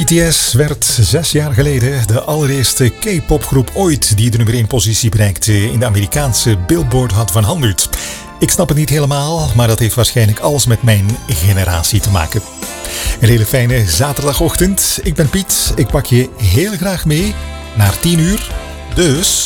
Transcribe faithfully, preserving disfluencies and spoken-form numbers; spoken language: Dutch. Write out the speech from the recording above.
B T S werd zes jaar geleden de allereerste K-popgroep ooit die de nummer één positie bereikte in de Amerikaanse Billboard Hot honderd. Ik snap het niet helemaal, maar dat heeft waarschijnlijk alles met mijn generatie te maken. Een hele fijne zaterdagochtend. Ik ben Piet. Ik pak je heel graag mee naar tien uur. Dus